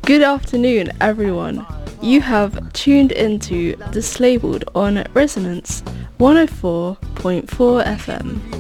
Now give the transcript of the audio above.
Good afternoon, everyone. You have tuned into Dislabeled on Resonance 104.4 FM.